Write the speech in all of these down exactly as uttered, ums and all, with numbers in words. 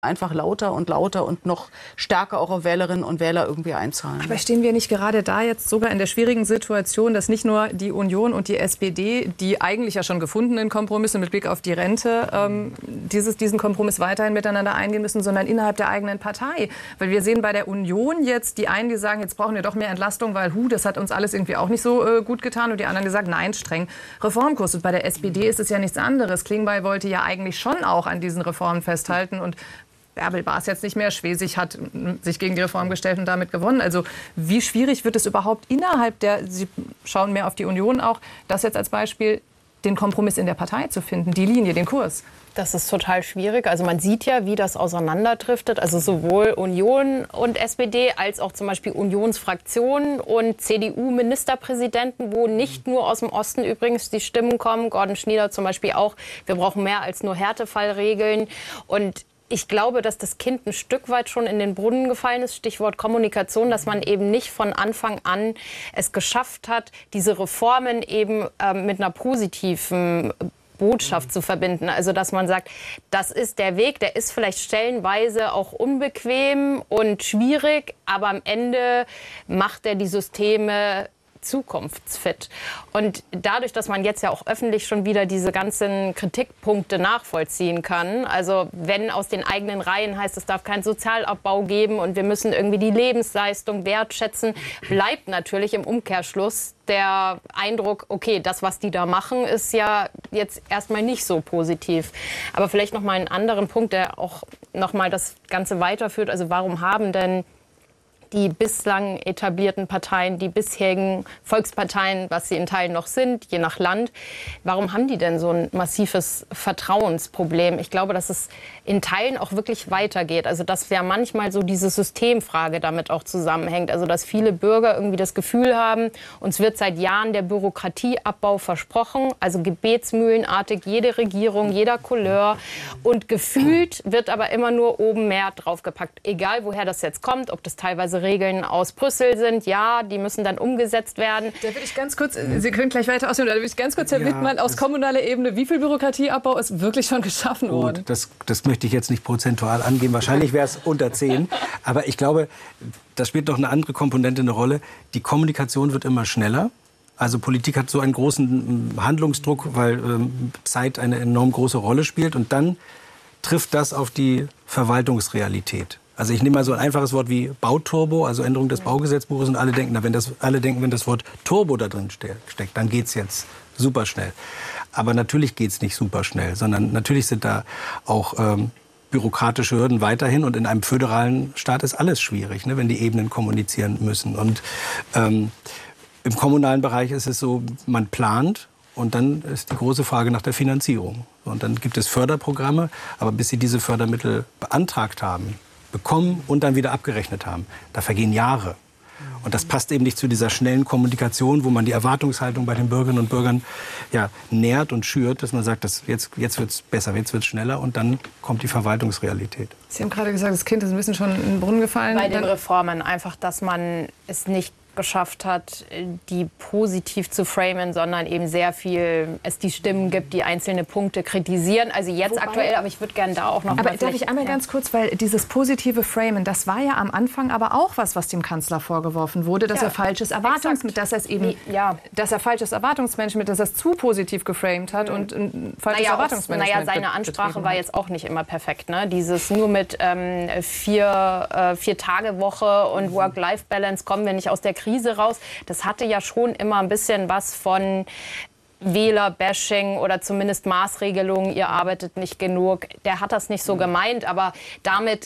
einfach lauter und lauter und noch stärker auch auf Wählerinnen und Wähler irgendwie einzahlen. Aber stehen wir nicht gerade da jetzt sogar in der schwierigen Situation, dass nicht nur die Union und die S P D, die eigentlich ja schon gefundenen Kompromisse mit Blick auf die Rente, ähm, dieses, diesen Kompromiss weiterhin miteinander eingehen müssen, sondern innerhalb der eigenen Partei? Weil wir sehen bei der Union jetzt die einen, die sagen, jetzt brauchen wir doch mehr Entlastung, weil hu, das hat uns alles irgendwie auch nicht so äh, gut getan. Und die anderen, die sagen, nein, streng Reformkurs. Und bei der S P D ist es ja nichts anderes. Klingbeil wollte ja eigentlich schon auch an diesen Reformen festhalten und Bärbel war es jetzt nicht mehr. Schwesig hat sich gegen die Reform gestellt und damit gewonnen. Also wie schwierig wird es überhaupt innerhalb der, Sie schauen mehr auf die Union auch, das jetzt als Beispiel, den Kompromiss in der Partei zu finden, die Linie, den Kurs? Das ist total schwierig. Also man sieht ja, wie das auseinanderdriftet. Also sowohl Union und S P D als auch zum Beispiel Unionsfraktionen und C D U-Ministerpräsidenten, wo nicht nur aus dem Osten übrigens die Stimmen kommen. Gordon Schnieder zum Beispiel auch. Wir brauchen mehr als nur Härtefallregeln. Und ich glaube, dass das Kind ein Stück weit schon in den Brunnen gefallen ist, Stichwort Kommunikation, dass man eben nicht von Anfang an es geschafft hat, diese Reformen eben äh, mit einer positiven Botschaft zu verbinden. Also dass man sagt, das ist der Weg, der ist vielleicht stellenweise auch unbequem und schwierig, aber am Ende macht er die Systeme zukunftsfit. Und dadurch, dass man jetzt ja auch öffentlich schon wieder diese ganzen Kritikpunkte nachvollziehen kann, also wenn aus den eigenen Reihen heißt, es darf keinen Sozialabbau geben und wir müssen irgendwie die Lebensleistung wertschätzen, bleibt natürlich im Umkehrschluss der Eindruck, okay, das, was die da machen, ist ja jetzt erstmal nicht so positiv. Aber vielleicht noch mal einen anderen Punkt, der auch noch mal das Ganze weiterführt. Also warum haben denn die bislang etablierten Parteien, die bisherigen Volksparteien, was sie in Teilen noch sind, je nach Land, warum haben die denn so ein massives Vertrauensproblem? Ich glaube, dass es in Teilen auch wirklich weitergeht. Also dass ja manchmal so diese Systemfrage damit auch zusammenhängt. Also dass viele Bürger irgendwie das Gefühl haben, uns wird seit Jahren der Bürokratieabbau versprochen, also gebetsmühlenartig jede Regierung, jeder Couleur. Und gefühlt wird aber immer nur oben mehr draufgepackt. Egal, woher das jetzt kommt, ob das teilweise Regeln aus Brüssel sind, ja, die müssen dann umgesetzt werden. Da will ich ganz kurz, Sie können gleich weiter ausführen, da will ich ganz kurz, Herr ja, Wittmann, aus kommunaler Ebene, wie viel Bürokratieabbau ist wirklich schon geschaffen gut, worden? Das, das möchte ich jetzt nicht prozentual angeben, wahrscheinlich wäre es unter zehn, aber ich glaube, da spielt noch eine andere Komponente eine Rolle. Die Kommunikation wird immer schneller. Also Politik hat so einen großen Handlungsdruck, weil ähm, Zeit eine enorm große Rolle spielt und dann trifft das auf die Verwaltungsrealität. Also ich nehme mal so ein einfaches Wort wie Bauturbo, also Änderung des Baugesetzbuches und alle denken, na, wenn das, alle denken, wenn das Wort Turbo da drin steckt, dann geht's jetzt super schnell. Aber natürlich geht's nicht super schnell, sondern natürlich sind da auch ähm, bürokratische Hürden weiterhin und in einem föderalen Staat ist alles schwierig, ne, wenn die Ebenen kommunizieren müssen. Und ähm, im kommunalen Bereich ist es so, man plant. Und dann ist die große Frage nach der Finanzierung. Und dann gibt es Förderprogramme, aber bis sie diese Fördermittel beantragt haben, bekommen und dann wieder abgerechnet haben, da vergehen Jahre. Und das passt eben nicht zu dieser schnellen Kommunikation, wo man die Erwartungshaltung bei den Bürgerinnen und Bürgern ja, nährt und schürt, dass man sagt, dass jetzt, jetzt wird es besser, jetzt wird es schneller und dann kommt die Verwaltungsrealität. Sie haben gerade gesagt, das Kind ist ein bisschen schon in den Brunnen gefallen. Bei den Reformen einfach, dass man es nicht geschafft hat, die positiv zu framen, sondern eben sehr viel, es die Stimmen gibt, die einzelne Punkte kritisieren. Also jetzt Wobei, aktuell, aber ich würde gerne da auch noch Aber darf ich einmal ja. ganz kurz, weil dieses positive Framen, das war ja am Anfang aber auch was, was dem Kanzler vorgeworfen wurde, dass ja, er falsches Erwartungsmanagement, dass er es eben, ja. dass er falsches Erwartungsmanagement, dass er es zu positiv geframed hat mhm. und ein falsches naja, Erwartungsmanagement. Naja, seine Ansprache war jetzt auch nicht immer perfekt, ne? Dieses nur mit ähm, vier, äh, vier Tage Woche und Work-Life-Balance kommen wir nicht aus der Krise raus. Das hatte ja schon immer ein bisschen was von Wähler-Bashing oder zumindest Maßregelungen, ihr arbeitet nicht genug. Der hat das nicht so gemeint, aber damit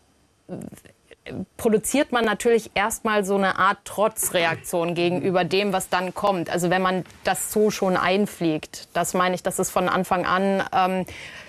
produziert man natürlich erstmal so eine Art Trotzreaktion gegenüber dem, was dann kommt. Also wenn man das so schon einfliegt, das meine ich, dass es von Anfang an ähm,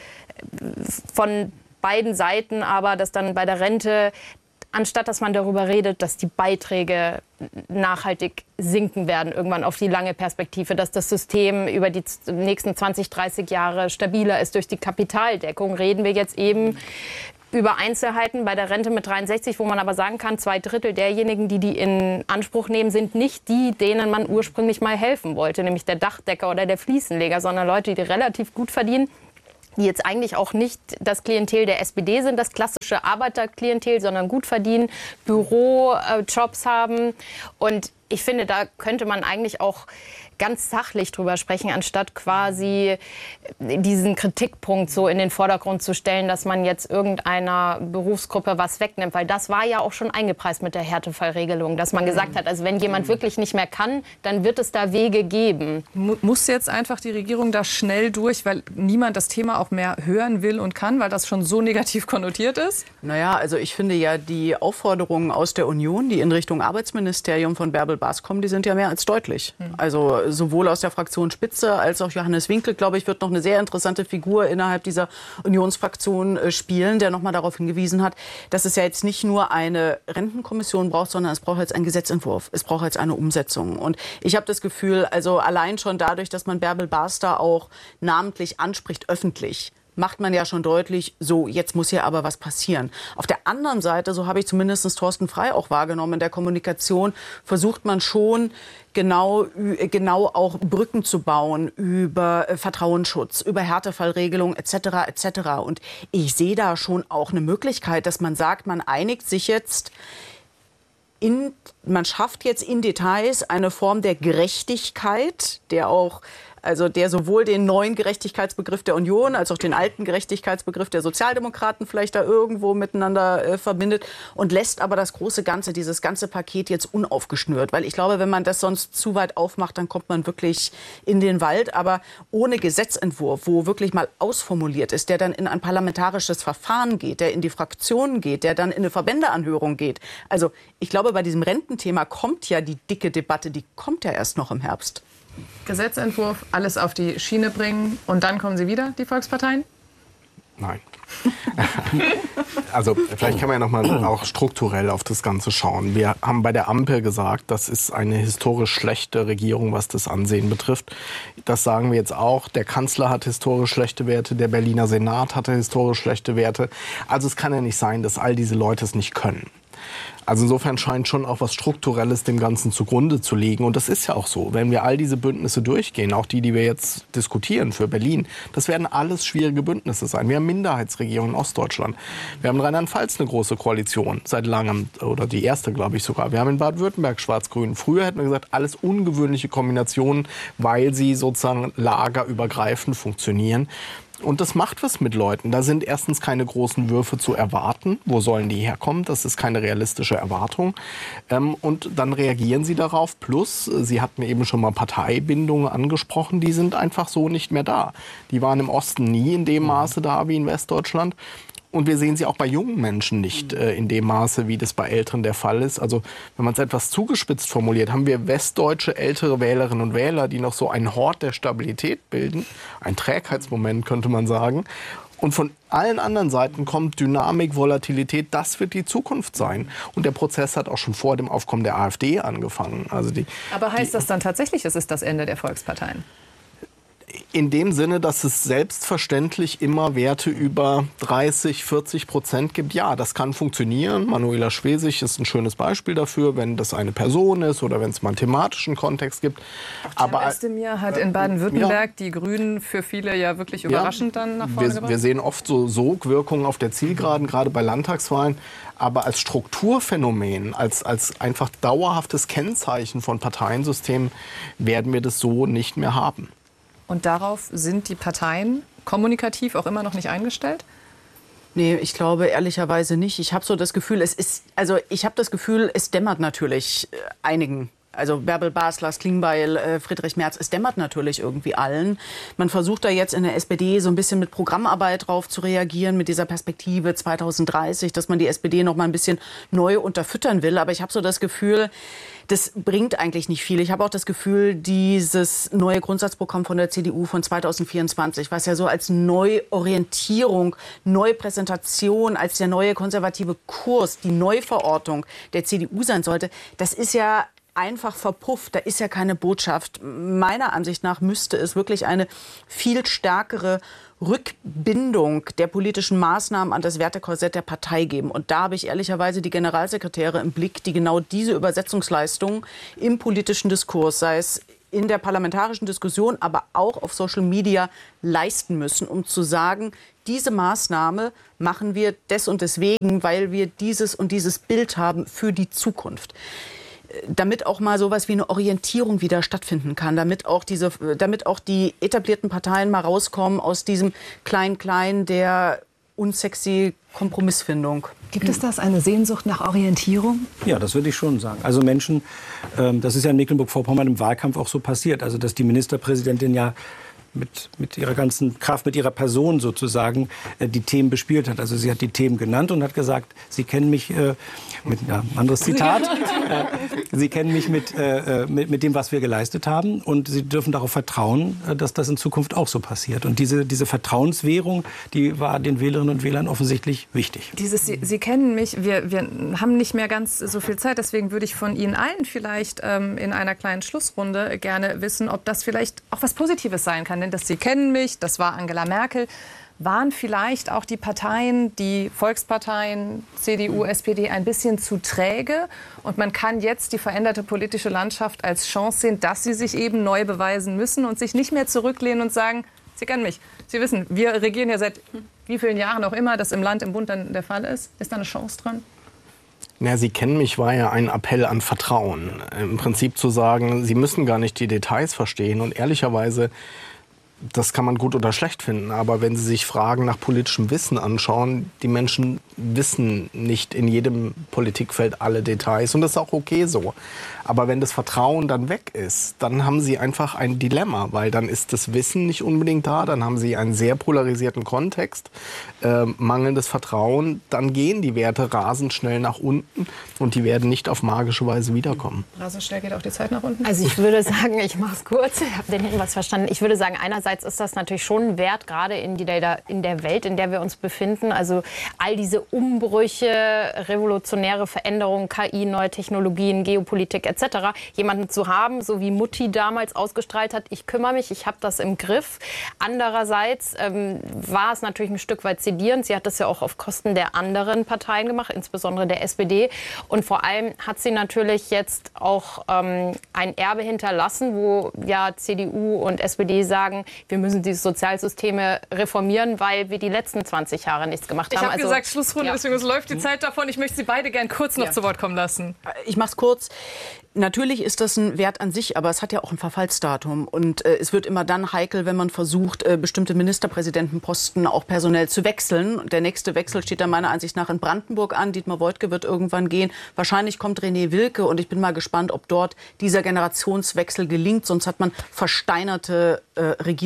von beiden Seiten, aber dass dann bei der Rente, anstatt dass man darüber redet, dass die Beiträge nachhaltig sinken werden, irgendwann auf die lange Perspektive, dass das System über die nächsten zwanzig, dreißig Jahre stabiler ist durch die Kapitaldeckung, reden wir jetzt eben über Einzelheiten bei der Rente mit dreiundsechzig, wo man aber sagen kann, zwei Drittel derjenigen, die die in Anspruch nehmen, sind nicht die, denen man ursprünglich mal helfen wollte, nämlich der Dachdecker oder der Fliesenleger, sondern Leute, die relativ gut verdienen, die jetzt eigentlich auch nicht das Klientel der S P D sind, das klassische Arbeiterklientel, sondern gut verdienen, Bürojobs haben. Und ich finde, da könnte man eigentlich auch ganz sachlich drüber sprechen, anstatt quasi diesen Kritikpunkt so in den Vordergrund zu stellen, dass man jetzt irgendeiner Berufsgruppe was wegnimmt. Weil das war ja auch schon eingepreist mit der Härtefallregelung, dass man gesagt hat, also wenn jemand wirklich nicht mehr kann, dann wird es da Wege geben. Muss jetzt einfach die Regierung da schnell durch, weil niemand das Thema auch mehr hören will und kann, weil das schon so negativ konnotiert ist? Naja, also ich finde ja, die Aufforderungen aus der Union, die in Richtung Arbeitsministerium von Bärbel Baas kommen, die sind ja mehr als deutlich. Hm. Also sowohl aus der Fraktion Spitze als auch Johannes Winkel, glaube ich, wird noch eine sehr interessante Figur innerhalb dieser Unionsfraktion äh, spielen, der noch mal darauf hingewiesen hat, dass es ja jetzt nicht nur eine Rentenkommission braucht, sondern es braucht jetzt einen Gesetzentwurf. Es braucht jetzt eine Umsetzung. Und ich habe das Gefühl, also allein schon dadurch, dass man Bärbel Baas da auch namentlich anspricht, öffentlich, macht man ja schon deutlich, so, jetzt muss hier aber was passieren. Auf der anderen Seite, so habe ich zumindest Thorsten Frey auch wahrgenommen, in der Kommunikation versucht man schon genau, genau auch Brücken zu bauen über Vertrauensschutz, über Härtefallregelung et cetera et cetera. Und ich sehe da schon auch eine Möglichkeit, dass man sagt, man einigt sich jetzt, in, man schafft jetzt in Details eine Form der Gerechtigkeit, der auch Also der sowohl den neuen Gerechtigkeitsbegriff der Union als auch den alten Gerechtigkeitsbegriff der Sozialdemokraten vielleicht da irgendwo miteinander äh, verbindet und lässt aber das große Ganze, dieses ganze Paket jetzt unaufgeschnürt. Weil ich glaube, wenn man das sonst zu weit aufmacht, dann kommt man wirklich in den Wald. Aber ohne Gesetzentwurf, wo wirklich mal ausformuliert ist, der dann in ein parlamentarisches Verfahren geht, der in die Fraktionen geht, der dann in eine Verbändeanhörung geht. Also ich glaube, bei diesem Rententhema kommt ja die dicke Debatte, die kommt ja erst noch im Herbst. Gesetzentwurf, alles auf die Schiene bringen und dann kommen Sie wieder, die Volksparteien? Nein. Also vielleicht kann man ja noch mal auch strukturell auf das Ganze schauen. Wir haben bei der Ampel gesagt, das ist eine historisch schlechte Regierung, was das Ansehen betrifft. Das sagen wir jetzt auch. Der Kanzler hat historisch schlechte Werte, der Berliner Senat hatte historisch schlechte Werte. Also es kann ja nicht sein, dass all diese Leute es nicht können. Also insofern scheint schon auch was Strukturelles dem Ganzen zugrunde zu liegen. Und das ist ja auch so. Wenn wir all diese Bündnisse durchgehen, auch die, die wir jetzt diskutieren für Berlin, das werden alles schwierige Bündnisse sein. Wir haben Minderheitsregierungen in Ostdeutschland. Wir haben in Rheinland-Pfalz eine große Koalition seit langem, oder die erste, glaube ich sogar. Wir haben in Baden-Württemberg Schwarz-Grün. Früher hätten wir gesagt, alles ungewöhnliche Kombinationen, weil sie sozusagen lagerübergreifend funktionieren. Und das macht was mit Leuten. Da sind erstens keine großen Würfe zu erwarten. Wo sollen die herkommen? Das ist keine realistische Erwartung. Ähm, und dann reagieren sie darauf. Plus, Sie hatten eben schon mal Parteibindungen angesprochen. Die sind einfach so nicht mehr da. Die waren im Osten nie in dem Maße da wie in Westdeutschland. Und wir sehen sie auch bei jungen Menschen nicht äh, in dem Maße, wie das bei Älteren der Fall ist. Also wenn man es etwas zugespitzt formuliert, haben wir westdeutsche ältere Wählerinnen und Wähler, die noch so einen Hort der Stabilität bilden. Ein Trägheitsmoment, könnte man sagen. Und von allen anderen Seiten kommt Dynamik, Volatilität. Das wird die Zukunft sein. Und der Prozess hat auch schon vor dem Aufkommen der AfD angefangen. Also die, Aber heißt die, das dann tatsächlich, es ist das Ende der Volksparteien? In dem Sinne, dass es selbstverständlich immer Werte über dreißig, vierzig Prozent gibt. Ja, das kann funktionieren. Manuela Schwesig ist ein schönes Beispiel dafür, wenn das eine Person ist oder wenn es mal einen thematischen Kontext gibt. Aber Özdemir hat in Baden-Württemberg ja. die Grünen für viele ja wirklich überraschend ja. dann nach vorne wir, gebracht. Wir sehen oft so Sogwirkungen auf der Zielgeraden, gerade bei Landtagswahlen. Aber als Strukturphänomen, als, als einfach dauerhaftes Kennzeichen von Parteiensystemen werden wir das so nicht mehr haben. Und darauf sind die Parteien kommunikativ auch immer noch nicht eingestellt? Nee, ich glaube ehrlicherweise nicht. Ich habe so das Gefühl, es ist, also ich habe das Gefühl, es dämmert natürlich einigen. Also Bärbel Baas, Lars Klingbeil, Friedrich Merz, es dämmert natürlich irgendwie allen. Man versucht da jetzt in der S P D so ein bisschen mit Programmarbeit drauf zu reagieren, mit dieser Perspektive zweitausenddreißig, dass man die S P D noch mal ein bisschen neu unterfüttern will. Aber ich habe so das Gefühl, das bringt eigentlich nicht viel. Ich habe auch das Gefühl, dieses neue Grundsatzprogramm von der C D U von zweitausendvierundzwanzig, was ja so als Neuorientierung, Neupräsentation, als der neue konservative Kurs, die Neuverortung der C D U sein sollte, das ist ja einfach verpufft. Da ist ja keine Botschaft. Meiner Ansicht nach müsste es wirklich eine viel stärkere Rückbindung der politischen Maßnahmen an das Wertekorsett der Partei geben. Und da habe ich ehrlicherweise die Generalsekretäre im Blick, die genau diese Übersetzungsleistung im politischen Diskurs, sei es in der parlamentarischen Diskussion, aber auch auf Social Media leisten müssen, um zu sagen, diese Maßnahme machen wir des und deswegen, weil wir dieses und dieses Bild haben für die Zukunft. Damit auch mal sowas wie eine Orientierung wieder stattfinden kann, damit auch diese, damit auch die etablierten Parteien mal rauskommen aus diesem Klein-Klein der unsexy Kompromissfindung. Gibt es das, eine Sehnsucht nach Orientierung? Ja, das würde ich schon sagen. Also Menschen, ähm, das ist ja in Mecklenburg-Vorpommern im Wahlkampf auch so passiert, also dass die Ministerpräsidentin ja mit, mit ihrer ganzen Kraft, mit ihrer Person sozusagen äh, die Themen bespielt hat. Also sie hat die Themen genannt und hat gesagt, Sie kennen mich, äh, mit ja, anderes Zitat, äh, Sie kennen mich mit, äh, mit, mit dem, was wir geleistet haben und Sie dürfen darauf vertrauen, äh, dass das in Zukunft auch so passiert. Und diese, diese Vertrauenswährung, die war den Wählerinnen und Wählern offensichtlich wichtig. Dieses, Sie, Sie kennen mich, wir, wir haben nicht mehr ganz so viel Zeit, deswegen würde ich von Ihnen allen vielleicht ähm, in einer kleinen Schlussrunde gerne wissen, ob das vielleicht auch was Positives sein kann. Denn das Sie kennen mich, das war Angela Merkel. Waren vielleicht auch die Parteien, die Volksparteien, C D U, S P D, ein bisschen zu träge? Und man kann jetzt die veränderte politische Landschaft als Chance sehen, dass sie sich eben neu beweisen müssen und sich nicht mehr zurücklehnen und sagen, Sie kennen mich. Sie wissen, wir regieren ja seit wie vielen Jahren auch immer, das im Land, im Bund dann der Fall ist. Ist da eine Chance dran? Ja, Sie kennen mich war ja ein Appell an Vertrauen. Im Prinzip zu sagen, Sie müssen gar nicht die Details verstehen. Und ehrlicherweise, das kann man gut oder schlecht finden, aber wenn Sie sich Fragen nach politischem Wissen anschauen, die Menschen wissen nicht in jedem Politikfeld alle Details und das ist auch okay so. Aber wenn das Vertrauen dann weg ist, dann haben Sie einfach ein Dilemma, weil dann ist das Wissen nicht unbedingt da, dann haben Sie einen sehr polarisierten Kontext, äh, mangelndes Vertrauen, dann gehen die Werte rasend schnell nach unten und die werden nicht auf magische Weise wiederkommen. Rasend schnell geht auch die Zeit nach unten? Also ich würde sagen, ich mache es kurz, ich habe den Hinweis verstanden. Ich würde sagen, einerseits ist das natürlich schon ein Wert, gerade in, die, in der Welt, in der wir uns befinden. Also all diese Umbrüche, revolutionäre Veränderungen, K I, neue Technologien, Geopolitik et cetera. Jemanden zu haben, so wie Mutti damals ausgestrahlt hat, ich kümmere mich, ich habe das im Griff. Andererseits ähm, war es natürlich ein Stück weit sedierend. Sie hat das ja auch auf Kosten der anderen Parteien gemacht, insbesondere der S P D. Und vor allem hat sie natürlich jetzt auch ähm, ein Erbe hinterlassen, wo ja C D U und S P D sagen, wir müssen diese Sozialsysteme reformieren, weil wir die letzten zwanzig Jahre nichts gemacht haben. Ich habe also, gesagt, Schlussrunde, ja. deswegen läuft die Zeit davon. Ich möchte Sie beide gern kurz noch Ja. zu Wort kommen lassen. Ich mache es kurz. Natürlich ist das ein Wert an sich, aber es hat ja auch ein Verfallsdatum. Und äh, es wird immer dann heikel, wenn man versucht, äh, bestimmte Ministerpräsidentenposten auch personell zu wechseln. Der nächste Wechsel steht dann meiner Ansicht nach in Brandenburg an. Dietmar Woidke wird irgendwann gehen. Wahrscheinlich kommt René Wilke. Und ich bin mal gespannt, ob dort dieser Generationswechsel gelingt. Sonst hat man versteinerte äh,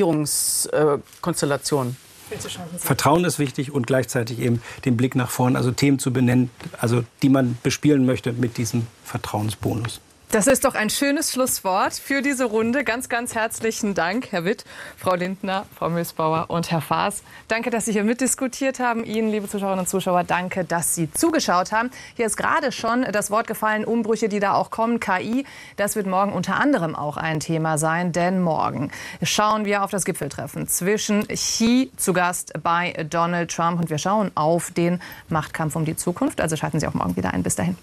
Regierungskonstellationen. Vertrauen ist wichtig und gleichzeitig eben den Blick nach vorn, also Themen zu benennen, also die man bespielen möchte mit diesem Vertrauensbonus. Das ist doch ein schönes Schlusswort für diese Runde. Ganz, ganz herzlichen Dank, Herr Witt, Frau Lindner, Frau Mösbauer und Herr Faas. Danke, dass Sie hier mitdiskutiert haben. Ihnen, liebe Zuschauerinnen und Zuschauer, danke, dass Sie zugeschaut haben. Hier ist gerade schon das Wort gefallen, Umbrüche, die da auch kommen, K I. Das wird morgen unter anderem auch ein Thema sein, denn morgen schauen wir auf das Gipfeltreffen zwischen Xi zu Gast bei Donald Trump. Und wir schauen auf den Machtkampf um die Zukunft. Also schalten Sie auch morgen wieder ein. Bis dahin.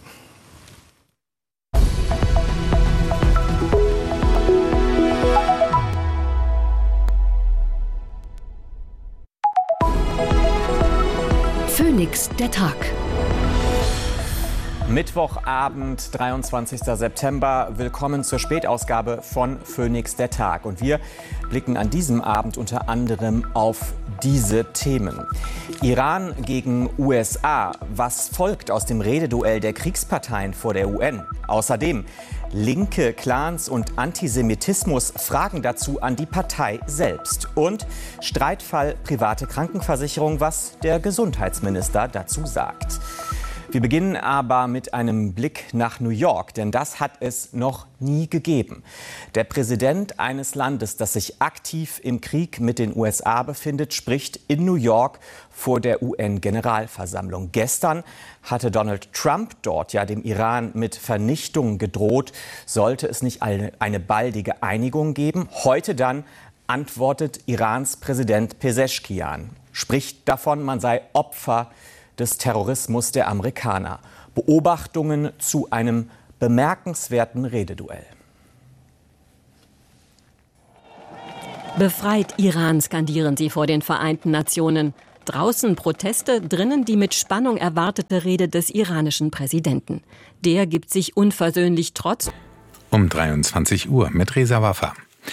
Phoenix, der Tag. Mittwochabend, dreiundzwanzigster September. Willkommen zur Spätausgabe von Phoenix, der Tag. Und wir blicken an diesem Abend unter anderem auf diese Themen. Iran gegen U S A. Was folgt aus dem Rededuell der Kriegsparteien vor der U N? Außerdem linke Clans und Antisemitismus, Fragen dazu an die Partei selbst. Und Streitfall private Krankenversicherung, was der Gesundheitsminister dazu sagt. Wir beginnen aber mit einem Blick nach New York, denn das hat es noch nie gegeben. Der Präsident eines Landes, das sich aktiv im Krieg mit den U S A befindet, spricht in New York vor der U N-Generalversammlung. Gestern hatte Donald Trump dort ja dem Iran mit Vernichtung gedroht. Sollte es nicht eine, eine baldige Einigung geben? Heute dann antwortet Irans Präsident Pezeshkian, spricht davon, man sei Opfer des Terrorismus der Amerikaner. Beobachtungen zu einem bemerkenswerten Rededuell. Befreit Iran, skandieren sie vor den Vereinten Nationen. Draußen Proteste, drinnen die mit Spannung erwartete Rede des iranischen Präsidenten. Der gibt sich unversöhnlich trotz. Um dreiundzwanzig Uhr mit Reza Waffa.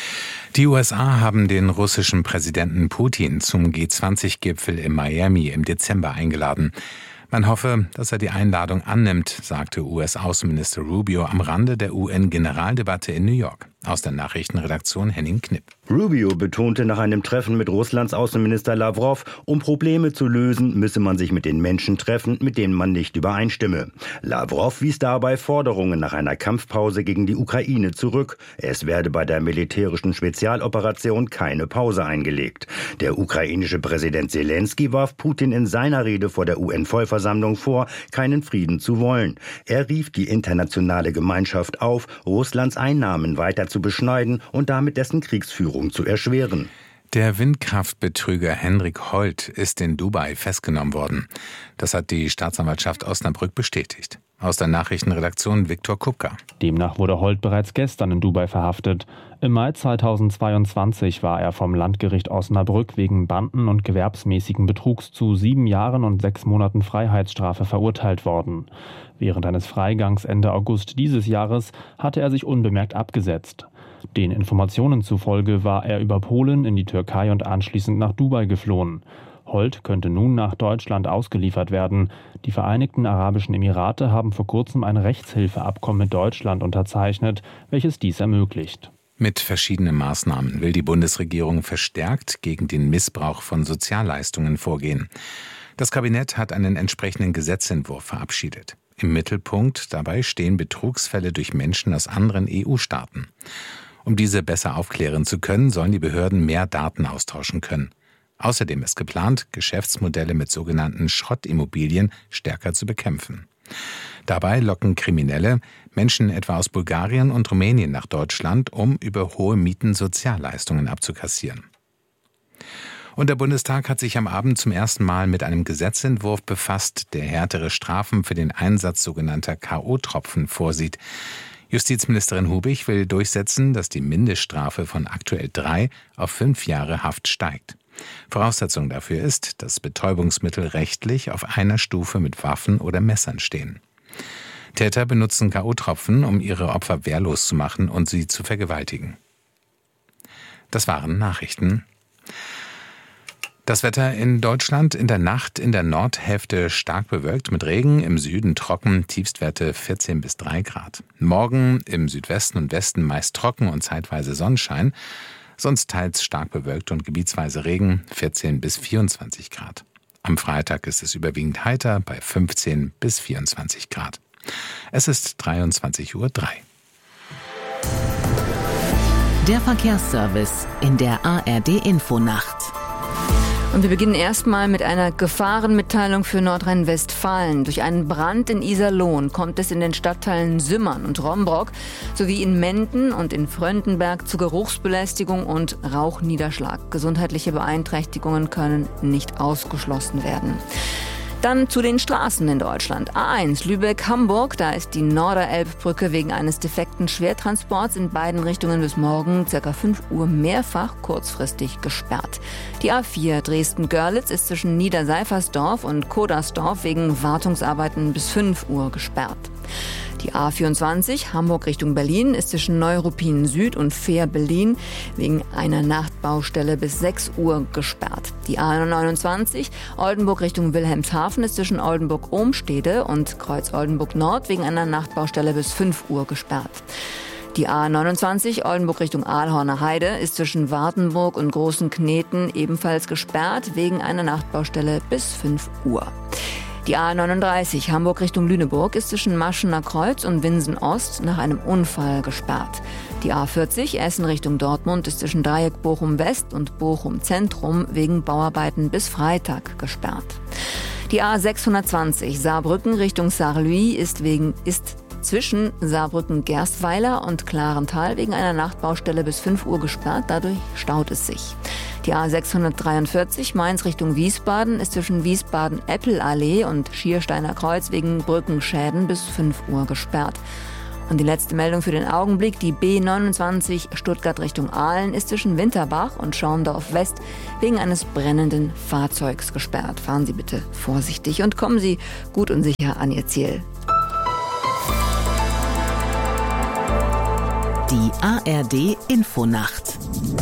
Die U S A haben den russischen Präsidenten Putin zum G zwanzig Gipfel in Miami im Dezember eingeladen. Man hoffe, dass er die Einladung annimmt, sagte U S-Außenminister Rubio am Rande der U N-Generaldebatte in New York. Aus der Nachrichtenredaktion Henning Knipp. Rubio betonte nach einem Treffen mit Russlands Außenminister Lavrov, um Probleme zu lösen, müsse man sich mit den Menschen treffen, mit denen man nicht übereinstimme. Lavrov wies dabei Forderungen nach einer Kampfpause gegen die Ukraine zurück. Es werde bei der militärischen Spezialoperation keine Pause eingelegt. Der ukrainische Präsident Zelensky warf Putin in seiner Rede vor der U N-Vollversammlung vor, keinen Frieden zu wollen. Er rief die internationale Gemeinschaft auf, Russlands Einnahmen weiter zu beschneiden und damit dessen Kriegsführung zu erschweren. Der Windkraftbetrüger Henrik Holt ist in Dubai festgenommen worden. Das hat die Staatsanwaltschaft Osnabrück bestätigt. Aus der Nachrichtenredaktion Viktor Kupka. Demnach wurde Holt bereits gestern in Dubai verhaftet. Im Mai zweitausendzweiundzwanzig war er vom Landgericht Osnabrück wegen banden- und gewerbsmäßigen Betrugs zu sieben Jahren und sechs Monaten Freiheitsstrafe verurteilt worden. Während eines Freigangs Ende August dieses Jahres hatte er sich unbemerkt abgesetzt. Den Informationen zufolge war er über Polen in die Türkei und anschließend nach Dubai geflohen. Holt könnte nun nach Deutschland ausgeliefert werden. Die Vereinigten Arabischen Emirate haben vor kurzem ein Rechtshilfeabkommen mit Deutschland unterzeichnet, welches dies ermöglicht. Mit verschiedenen Maßnahmen will die Bundesregierung verstärkt gegen den Missbrauch von Sozialleistungen vorgehen. Das Kabinett hat einen entsprechenden Gesetzentwurf verabschiedet. Im Mittelpunkt dabei stehen Betrugsfälle durch Menschen aus anderen E U-Staaten. Um diese besser aufklären zu können, sollen die Behörden mehr Daten austauschen können. Außerdem ist geplant, Geschäftsmodelle mit sogenannten Schrottimmobilien stärker zu bekämpfen. Dabei locken Kriminelle Menschen etwa aus Bulgarien und Rumänien nach Deutschland, um über hohe Mieten Sozialleistungen abzukassieren. Und der Bundestag hat sich am Abend zum ersten Mal mit einem Gesetzentwurf befasst, der härtere Strafen für den Einsatz sogenannter K O-Tropfen vorsieht. Justizministerin Hubig will durchsetzen, dass die Mindeststrafe von aktuell drei auf fünf Jahre Haft steigt. Voraussetzung dafür ist, dass Betäubungsmittel rechtlich auf einer Stufe mit Waffen oder Messern stehen. Täter benutzen K O-Tropfen, um ihre Opfer wehrlos zu machen und sie zu vergewaltigen. Das waren Nachrichten. Das Wetter in Deutschland: in der Nacht in der Nordhälfte stark bewölkt mit Regen, im Süden trocken, Tiefstwerte vierzehn bis drei Grad. Morgen im Südwesten und Westen meist trocken und zeitweise Sonnenschein, sonst teils stark bewölkt und gebietsweise Regen, vierzehn bis vierundzwanzig Grad. Am Freitag ist es überwiegend heiter bei fünfzehn bis vierundzwanzig Grad. Es ist dreiundzwanzig Uhr drei. Der Verkehrsservice in der A R D-Infonacht. Und wir beginnen erstmal mit einer Gefahrenmitteilung für Nordrhein-Westfalen. Durch einen Brand in Iserlohn kommt es in den Stadtteilen Sümmern und Rombrock sowie in Menden und in Fröndenberg zu Geruchsbelästigung und Rauchniederschlag. Gesundheitliche Beeinträchtigungen können nicht ausgeschlossen werden. Dann zu den Straßen in Deutschland. A eins Lübeck-Hamburg, da ist die Norderelbbrücke wegen eines defekten Schwertransports in beiden Richtungen bis morgen ca. fünf Uhr mehrfach kurzfristig gesperrt. Die A vier Dresden-Görlitz ist zwischen Niederseifersdorf und Kodersdorf wegen Wartungsarbeiten bis fünf Uhr gesperrt. Die A vierundzwanzig Hamburg Richtung Berlin ist zwischen Neuruppin Süd und Veer-Berlin wegen einer Nachtbaustelle bis sechs Uhr gesperrt. Die A neunundzwanzig Oldenburg Richtung Wilhelmshaven ist zwischen Oldenburg-Ohmstede und Kreuz-Oldenburg Nord wegen einer Nachtbaustelle bis fünf Uhr gesperrt. Die A neunundzwanzig Oldenburg Richtung Aalhorner Heide ist zwischen Wartenburg und Großen Kneten ebenfalls gesperrt wegen einer Nachtbaustelle bis fünf Uhr. Die A neununddreißig Hamburg Richtung Lüneburg ist zwischen Maschener Kreuz und Winsen Ost nach einem Unfall gesperrt. Die A vierzig Essen Richtung Dortmund ist zwischen Dreieck Bochum West und Bochum Zentrum wegen Bauarbeiten bis Freitag gesperrt. Die A sechshundertzwanzig Saarbrücken Richtung Saarlouis ist wegen ist zwischen Saarbrücken-Gerstweiler und Klarental wegen einer Nachtbaustelle bis fünf Uhr gesperrt. Dadurch staut es sich. Die A sechshundertdreiundvierzig Mainz Richtung Wiesbaden ist zwischen Wiesbaden-Eppelallee und Schiersteiner Kreuz wegen Brückenschäden bis fünf Uhr gesperrt. Und die letzte Meldung für den Augenblick, die B neunundzwanzig Stuttgart Richtung Aalen ist zwischen Winterbach und Schorndorf West wegen eines brennenden Fahrzeugs gesperrt. Fahren Sie bitte vorsichtig und kommen Sie gut und sicher an Ihr Ziel. Die A R D Infonacht.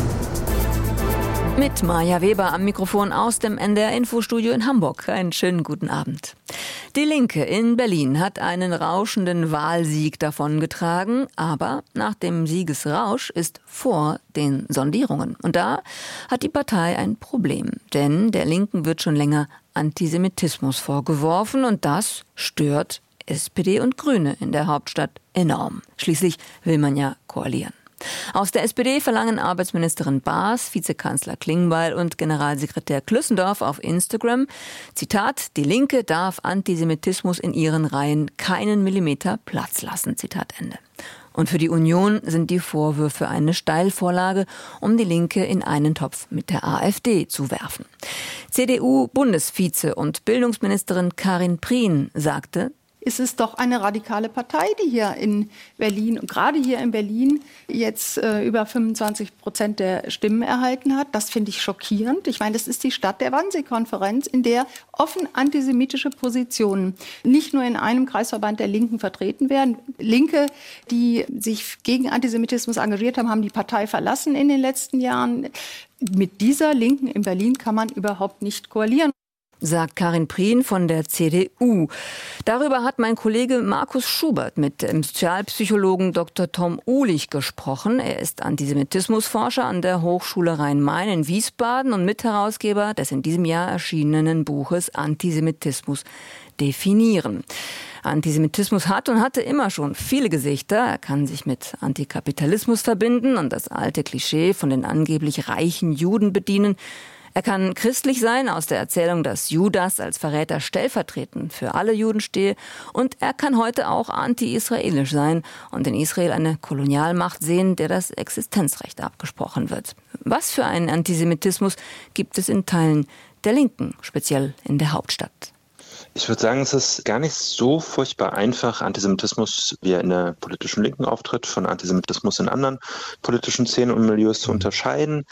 Mit Maja Weber am Mikrofon aus dem N D R-Infostudio in Hamburg. Einen schönen guten Abend. Die Linke in Berlin hat einen rauschenden Wahlsieg davongetragen, aber nach dem Siegesrausch ist vor den Sondierungen. Und da hat die Partei ein Problem, denn der Linken wird schon länger Antisemitismus vorgeworfen und das stört S P D und Grüne in der Hauptstadt enorm. Schließlich will man ja koalieren. Aus der S P D verlangen Arbeitsministerin Baas, Vizekanzler Klingbeil und Generalsekretär Klüssendorf auf Instagram, Zitat, die Linke darf Antisemitismus in ihren Reihen keinen Millimeter Platz lassen, Zitat Ende. Und für die Union sind die Vorwürfe eine Steilvorlage, um die Linke in einen Topf mit der AfD zu werfen. C D U-Bundesvize und Bildungsministerin Karin Prien sagte, ist es doch eine radikale Partei, die hier in Berlin, gerade hier in Berlin, jetzt äh, über fünfundzwanzig Prozent der Stimmen erhalten hat. Das finde ich schockierend. Ich meine, das ist die Stadt der Wannsee-Konferenz, in der offen antisemitische Positionen nicht nur in einem Kreisverband der Linken vertreten werden. Linke, die sich gegen Antisemitismus engagiert haben, haben die Partei verlassen in den letzten Jahren. Mit dieser Linken in Berlin kann man überhaupt nicht koalieren. Sagt Karin Prien von der C D U. Darüber hat mein Kollege Markus Schubert mit dem Sozialpsychologen Doktor Tom Uhlich gesprochen. Er ist Antisemitismusforscher an der Hochschule Rhein-Main in Wiesbaden und Mitherausgeber des in diesem Jahr erschienenen Buches Antisemitismus definieren. Antisemitismus hat und hatte immer schon viele Gesichter. Er kann sich mit Antikapitalismus verbinden und das alte Klischee von den angeblich reichen Juden bedienen. Er kann christlich sein, aus der Erzählung, dass Judas als Verräter stellvertretend für alle Juden stehe. Und er kann heute auch anti-israelisch sein und in Israel eine Kolonialmacht sehen, der das Existenzrecht abgesprochen wird. Was für einen Antisemitismus gibt es in Teilen der Linken, speziell in der Hauptstadt? Ich würde sagen, es ist gar nicht so furchtbar einfach, Antisemitismus, wie er in der politischen Linken auftritt, von Antisemitismus in anderen politischen Szenen und Milieus zu unterscheiden.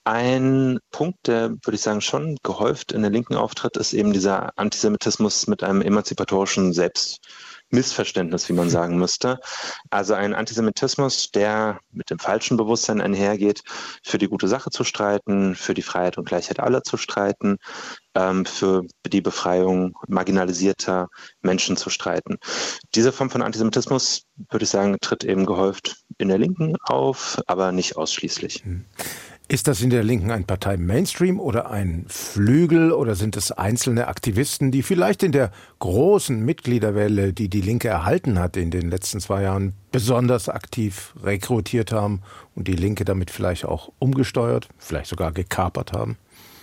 Ein Punkt, der, würde ich sagen, schon gehäuft in der Linken auftritt, ist eben dieser Antisemitismus mit einem emanzipatorischen Selbstmissverständnis, wie man sagen müsste. Also ein Antisemitismus, der mit dem falschen Bewusstsein einhergeht, für die gute Sache zu streiten, für die Freiheit und Gleichheit aller zu streiten, ähm, für die Befreiung marginalisierter Menschen zu streiten. Diese Form von Antisemitismus, würde ich sagen, tritt eben gehäuft in der Linken auf, aber nicht ausschließlich. Hm. Ist das in der Linken ein Partei-Mainstream oder ein Flügel oder sind es einzelne Aktivisten, die vielleicht in der großen Mitgliederwelle, die die Linke erhalten hat in den letzten zwei Jahren, besonders aktiv rekrutiert haben und die Linke damit vielleicht auch umgesteuert, vielleicht sogar gekapert haben?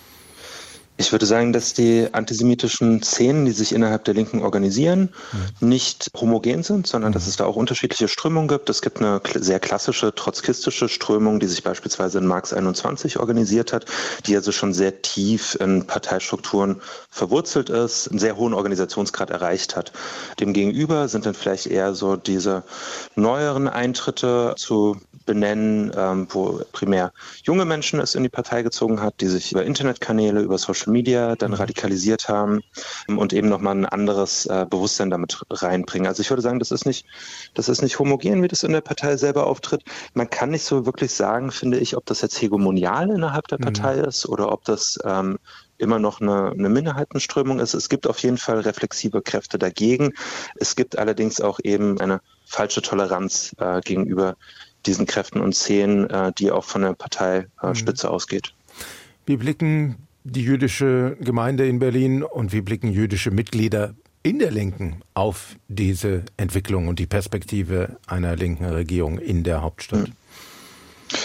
Ich würde sagen, dass die antisemitischen Szenen, die sich innerhalb der Linken organisieren, mhm. nicht homogen sind, sondern mhm. dass es da auch unterschiedliche Strömungen gibt. Es gibt eine sehr klassische trotzkistische Strömung, die sich beispielsweise in Marx einundzwanzig organisiert hat, die also schon sehr tief in Parteistrukturen verwurzelt ist, einen sehr hohen Organisationsgrad erreicht hat. Demgegenüber sind dann vielleicht eher so diese neueren Eintritte zu benennen, ähm, wo primär junge Menschen es in die Partei gezogen hat, die sich über Internetkanäle, über Social Media dann radikalisiert haben und eben nochmal ein anderes äh, Bewusstsein damit reinbringen. Also ich würde sagen, das ist nicht, das ist nicht homogen, wie das in der Partei selber auftritt. Man kann nicht so wirklich sagen, finde ich, ob das jetzt hegemonial innerhalb der Partei mhm. ist oder ob das ähm, immer noch eine, eine Minderheitenströmung ist. Es gibt auf jeden Fall reflexive Kräfte dagegen. Es gibt allerdings auch eben eine falsche Toleranz äh, gegenüber diesen Kräften und Szenen, äh, die auch von der Parteispitze äh, mhm. ausgeht. Wie blicken die jüdische Gemeinde in Berlin und wie blicken jüdische Mitglieder in der Linken auf diese Entwicklung und die Perspektive einer linken Regierung in der Hauptstadt? Mhm.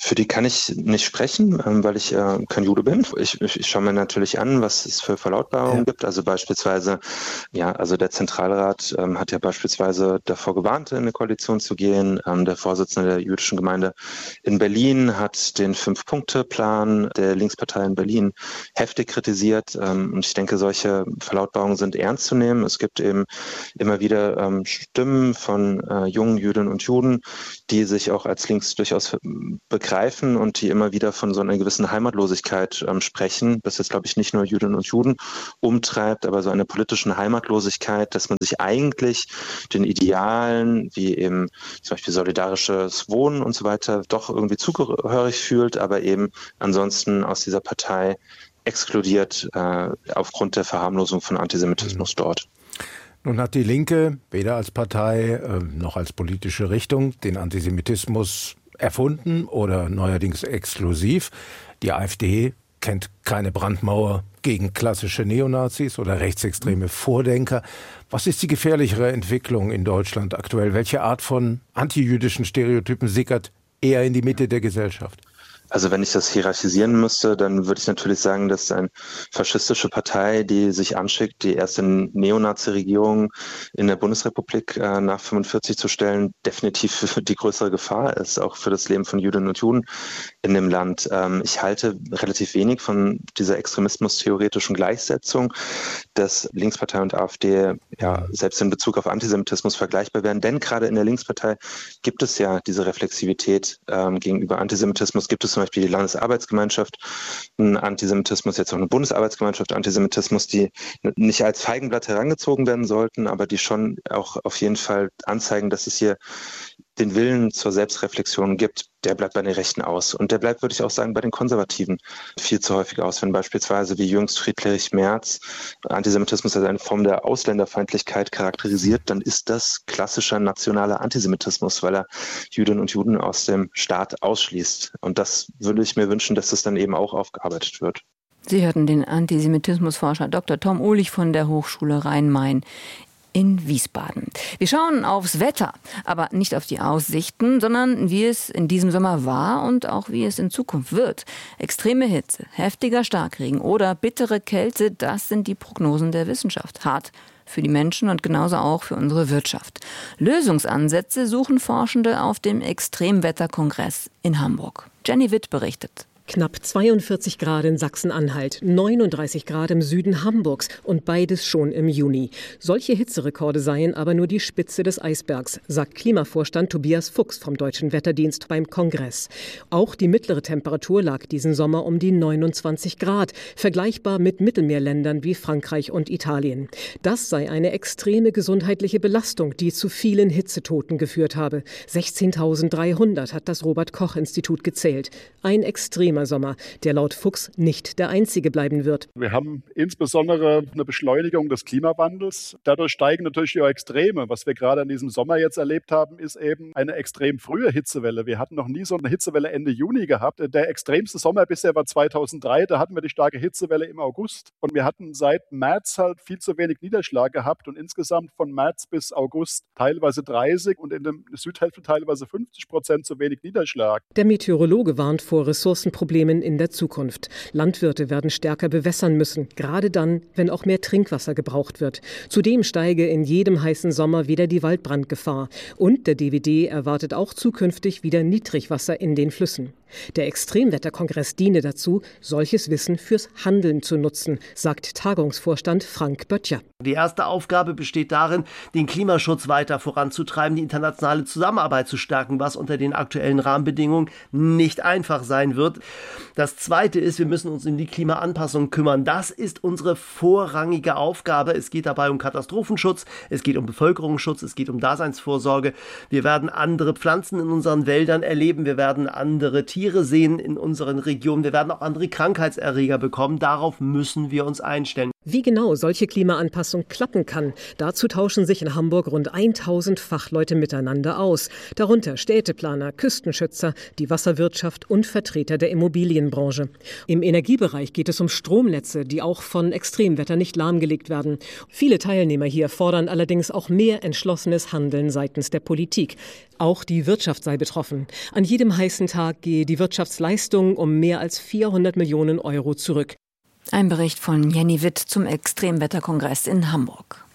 Für die kann ich nicht sprechen, weil ich äh, kein Jude bin. Ich, ich, ich schaue mir natürlich an, was es für Verlautbarungen ja. gibt. Also beispielsweise, ja, also der Zentralrat ähm, hat ja beispielsweise davor gewarnt, in eine Koalition zu gehen. Ähm, der Vorsitzende der jüdischen Gemeinde in Berlin hat den Fünf-Punkte-Plan der Linkspartei in Berlin heftig kritisiert. Ähm, und ich denke, solche Verlautbarungen sind ernst zu nehmen. Es gibt eben immer wieder ähm, Stimmen von äh, jungen Jüdinnen und Juden, die sich auch als links durchaus begreifen und die immer wieder von so einer gewissen Heimatlosigkeit ähm, sprechen, das jetzt, glaube ich, nicht nur Jüdinnen und Juden umtreibt, aber so eine politischen Heimatlosigkeit, dass man sich eigentlich den Idealen, wie eben zum Beispiel solidarisches Wohnen und so weiter, doch irgendwie zugehörig fühlt, aber eben ansonsten aus dieser Partei exkludiert äh, aufgrund der Verharmlosung von Antisemitismus mhm. dort. Nun hat die Linke weder als Partei äh, noch als politische Richtung den Antisemitismus erfunden oder neuerdings exklusiv. Die AfD kennt keine Brandmauer gegen klassische Neonazis oder rechtsextreme Vordenker. Was ist die gefährlichere Entwicklung in Deutschland aktuell? Welche Art von antijüdischen Stereotypen sickert eher in die Mitte der Gesellschaft? Also wenn ich das hierarchisieren müsste, dann würde ich natürlich sagen, dass eine faschistische Partei, die sich anschickt, die erste Neonazi-Regierung in der Bundesrepublik äh, nach fünfundvierzig zu stellen, definitiv die größere Gefahr ist, auch für das Leben von Jüdinnen und Juden in dem Land. Ähm, ich halte relativ wenig von dieser extremismus-theoretischen Gleichsetzung, dass Linkspartei und AfD ja selbst in Bezug auf Antisemitismus vergleichbar werden. Denn gerade in der Linkspartei gibt es ja diese Reflexivität ähm, gegenüber Antisemitismus, gibt es zum Beispiel die Landesarbeitsgemeinschaft Antisemitismus, jetzt auch eine Bundesarbeitsgemeinschaft Antisemitismus, die nicht als Feigenblatt herangezogen werden sollten, aber die schon auch auf jeden Fall anzeigen, dass es hier den Willen zur Selbstreflexion gibt. Der bleibt bei den Rechten aus. Und der bleibt, würde ich auch sagen, bei den Konservativen viel zu häufig aus. Wenn beispielsweise wie jüngst Friedrich Merz Antisemitismus als eine Form der Ausländerfeindlichkeit charakterisiert, dann ist das klassischer nationaler Antisemitismus, weil er Jüdinnen und Juden aus dem Staat ausschließt. Und das würde ich mir wünschen, dass das dann eben auch aufgearbeitet wird. Sie hörten den Antisemitismusforscher Doktor Tom Ohlich von der Hochschule Rhein-Main in Wiesbaden. Wir schauen aufs Wetter, aber nicht auf die Aussichten, sondern wie es in diesem Sommer war und auch wie es in Zukunft wird. Extreme Hitze, heftiger Starkregen oder bittere Kälte, das sind die Prognosen der Wissenschaft. Hart für die Menschen und genauso auch für unsere Wirtschaft. Lösungsansätze suchen Forschende auf dem Extremwetterkongress in Hamburg. Jenny Witt berichtet. Knapp zweiundvierzig Grad in Sachsen-Anhalt, neununddreißig Grad im Süden Hamburgs und beides schon im Juni. Solche Hitzerekorde seien aber nur die Spitze des Eisbergs, sagt Klimavorstand Tobias Fuchs vom Deutschen Wetterdienst beim Kongress. Auch die mittlere Temperatur lag diesen Sommer um die neunundzwanzig Grad, vergleichbar mit Mittelmeerländern wie Frankreich und Italien. Das sei eine extreme gesundheitliche Belastung, die zu vielen Hitzetoten geführt habe. sechzehntausenddreihundert hat das Robert-Koch-Institut gezählt. Ein extremer Sommer, der laut Fuchs nicht der einzige bleiben wird. Wir haben insbesondere eine Beschleunigung des Klimawandels. Dadurch steigen natürlich die Extreme. Was wir gerade in diesem Sommer jetzt erlebt haben, ist eben eine extrem frühe Hitzewelle. Wir hatten noch nie so eine Hitzewelle Ende Juni gehabt. Der extremste Sommer bisher war zweitausenddrei. Da hatten wir die starke Hitzewelle im August. Und wir hatten seit März halt viel zu wenig Niederschlag gehabt. Und insgesamt von März bis August teilweise dreißig und in der Südhälfte teilweise fünfzig Prozent zu wenig Niederschlag. Der Meteorologe warnt vor Ressourcenproblemen in der Zukunft. Landwirte werden stärker bewässern müssen, gerade dann, wenn auch mehr Trinkwasser gebraucht wird. Zudem steige in jedem heißen Sommer wieder die Waldbrandgefahr. Und der D W D erwartet auch zukünftig wieder Niedrigwasser in den Flüssen. Der Extremwetterkongress diene dazu, solches Wissen fürs Handeln zu nutzen, sagt Tagungsvorstand Frank Böttcher. Die erste Aufgabe besteht darin, den Klimaschutz weiter voranzutreiben, die internationale Zusammenarbeit zu stärken, was unter den aktuellen Rahmenbedingungen nicht einfach sein wird. Das Zweite ist, wir müssen uns um die Klimaanpassung kümmern. Das ist unsere vorrangige Aufgabe. Es geht dabei um Katastrophenschutz, es geht um Bevölkerungsschutz, es geht um Daseinsvorsorge. Wir werden andere Pflanzen in unseren Wäldern erleben, wir werden andere Tiere sehen in unseren Regionen, wir werden auch andere Krankheitserreger bekommen. Darauf müssen wir uns einstellen. Wie genau solche Klimaanpassung klappen kann, dazu tauschen sich in Hamburg rund tausend Fachleute miteinander aus. Darunter Städteplaner, Küstenschützer, die Wasserwirtschaft und Vertreter der Immobilienbranche. Im Energiebereich geht es um Stromnetze, die auch von Extremwetter nicht lahmgelegt werden. Viele Teilnehmer hier fordern allerdings auch mehr entschlossenes Handeln seitens der Politik. Auch die Wirtschaft sei betroffen. An jedem heißen Tag gehe die Wirtschaftsleistung um mehr als vierhundert Millionen Euro zurück. Ein Bericht von Jenny Witt zum Extremwetterkongress in Hamburg.